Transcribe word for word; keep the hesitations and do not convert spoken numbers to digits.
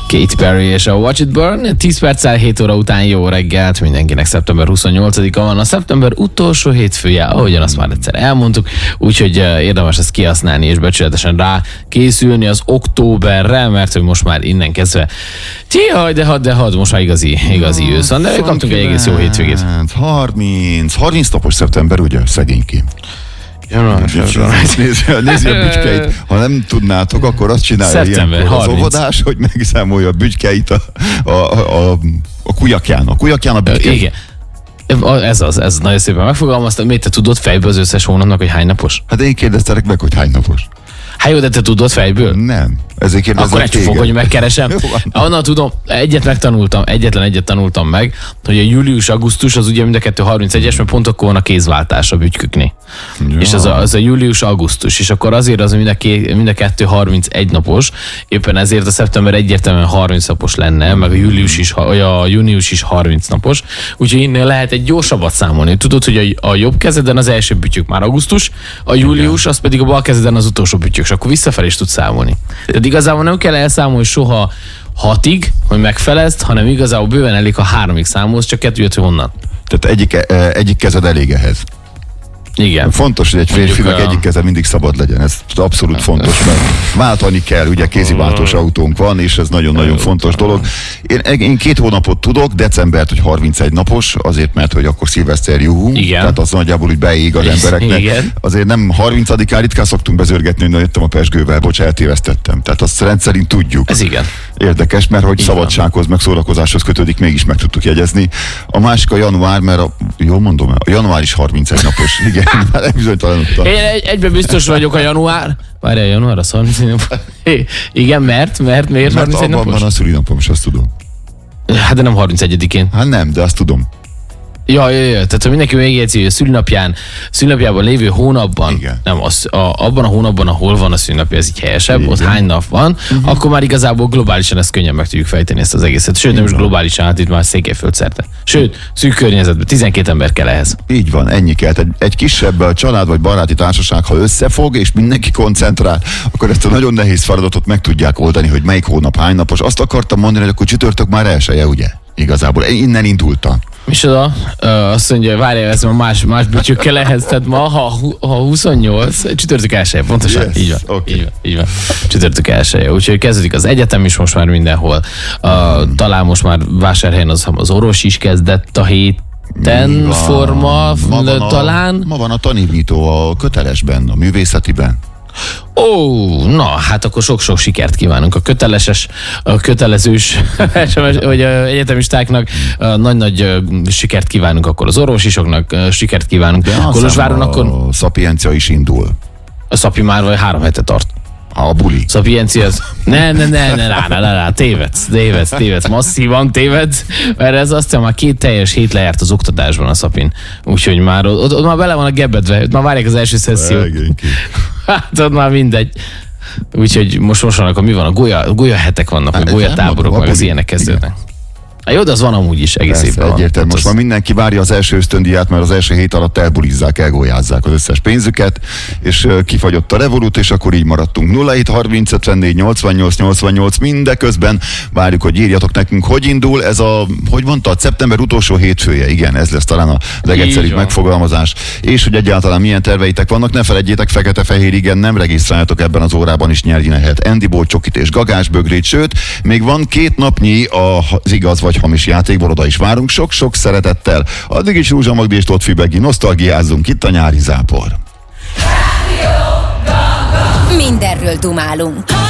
Katy Perry és a Watch It Burn. tíz perccel hét óra után jó reggelt mindenkinek. Szeptember huszonnyolcadika van, a szeptember utolsó hétfője, ahogyan azt már egyszer elmondtuk, úgyhogy érdemes ezt kihasználni és becsületesen rá készülni az októberre, mert hogy most már innen kezdve tihaj, de had, de had, most már igazi, igazi ősz van, de kaptunk egy egész jó hétvégét. harminc, harminc napos szeptember, ugye, szegényki. Nézd a bütykeit. Ha nem tudnátok, akkor azt csinálja ilyenkor az óvodás, hogy megszámolja a bütykeit a, a, a, a kujakján. A kujakján a bütykeit. Igen. Ez az, ez nagyon szépen megfogalmaztam. Miért te tudod fejből az összes hónapnak, hogy hány napos? Hát én kérdeztelek meg, hogy hány napos. Hát jó, de te tudod fejből? Nem. Ezért kérdezem akkor egy fog, hogy megkeresem. Onnan tudom, egyet megtanultam, egyetlen egyet tanultam meg, hogy a július-augusztus az ugye mind a kettő harmincegyes, mert pont akkor van a kézváltás a bütyküknél. Ja. És az a, az a július-augusztus, és akkor azért az mind a, ké, mind a kettő harmincegy napos, éppen ezért a szeptember egyértelműen harminc napos lenne, meg a július is, a június is harminc napos, úgyhogy innen lehet egy gyorsabbat számolni. Tudod, hogy a, a jobb kezeden az első büttyük már augusztus, a július az pedig a bal kezeden az utolsó büttyük, és akkor visszafelé is tudsz számolni. Tehát igazából nem kell elszámolni soha hatig, hogy megfelezd, hanem igazából bőven elég, ha háromig számolsz, csak kettő jött, hogy honnan. Tehát egyik, egyik kezed elég ehhez. Igen. Fontos, hogy egy férfinak a... egyik keze mindig szabad legyen. Ez abszolút fontos, mert váltani kell, ugye kéziváltós autónk van, és ez nagyon-nagyon fontos dolog. Én, én két hónapot tudok, decembert, hogy harmincegy napos, azért, mert hogy akkor szilveszter juhú, tehát az nagyjából úgy beég az embereknek. Igen. Azért nem harmincadikán ritkán szoktunk bezörgetni, hogy jöttem a pezsgővel, bocs, eltévesztettem. Tehát azt rendszerint tudjuk. Ez igen. Érdekes, mert hogy igen. Szabadsághoz, meg szórakozáshoz kötődik, mégis meg tudtuk jegyezni. A másik a január, mert a, jól mondom, a január is harmincegy napos. Igen. Már bizonytalanodtam. Én egy, egyben biztos vagyok a január. Várjál, a január az harmincegy napos. Igen, mert? Mert miért harmincegy napos? Mert abban van a szülinapom, és azt tudom. Hát de nem harmincegyedikén. Hát nem, de azt tudom. Ja, ja, ja, tehát ha mindenki megjegyzi, hogy a szülinapján, szülinapjában lévő hónapban, igen. nem, az, a, abban a hónapban, ahol van a szülinapja, ez így helyesebb, igen. Ott hány nap van, uh-huh. Akkor már igazából globálisan ezt könnyen meg tudjuk fejteni ezt az egészet. Sőt, nem is globálisan, hát itt már Székelyföld szerte. Sőt, szűk környezetben, tizenkét ember kell ehhez. Így van, ennyi kell. Egy, egy kisebb család vagy baráti társaság, ha összefog, és mindenki koncentrál, akkor ezt a nagyon nehéz feladatot meg tudják oldani, hogy melyik hónap hány napos. Azt akartam mondani, hogy akkor csütörtök már elsője, ugye? Igazából. Én innen indultam. Micsoda? Uh, azt mondja, hogy várjál, ez ma más, más bütyükkel ehhez, tehát ma, ha, ha huszonnyolc, csütörtök elsője, pontosan, yes, így van, okay. így van, így van, csütörtök elsője, úgyhogy kezdődik az egyetem is most már mindenhol, uh, hmm. talán most már Vásárhelyen az, az orvos is kezdett a héten forma, ma talán. A, ma van a tanévnyitó a kötelesben, a művészetiben. Ó, na, hát akkor sok-sok sikert kívánunk a köteleses, a kötelezős vagy egyetemistáknak, nagy-nagy sikert kívánunk akkor az orvosisoknak, sikert kívánunk. De Kolozsváron akkor... A szapiencia is indul. A szapi már vagy három hete tart. A buli. Szapiencia az... Ne, ne, ne, ne, ne, ne, ne, ne, tévedsz, tévedsz, tévedsz, masszívan tévedsz, mert ez azt hiszem, már két teljes hét lejárt az oktatásban a szapin. Úgyhogy már ott, ott már bele van a gebedve, ott már várják az első szessziót. Hát ott már mindegy. Úgyhogy most most vannak, mi van, a golya, golya hetek vannak, vagy golya táborok, meg az ilyenek kezdődnek. Hát jó, de az van amúgy is egész évben van. Egyértelmű. Most az... már mindenki várja az első ösztöndíját, mert az első hét alatt elbulizzák, elgólyázzák az összes pénzüket, és kifagyott a Revolut, és akkor így maradtunk. nulla hét harminc ötvennégy nyolcvannyolc nyolcvannyolc, mindeközben várjuk, hogy írjatok nekünk, hogy indul ez a, hogy mondtad, szeptember utolsó hétfője, igen, ez lesz talán a legegyszerűbb megfogalmazás, és hogy egyáltalán milyen terveitek vannak, ne felejtjétek, fekete-fehér, igen, nem regisztráljatok ebben az órában is nyerni lehet Endiból, csokit és gagásbögrét, sőt, még van két napnyi az igaz vagy hamis játékból, oda is várunk sok-sok szeretettel. Addig is Rúzsa Magdi és Tóth Fibegi, nosztalgiázzunk, itt a nyári zápor. Mindenről dumálunk.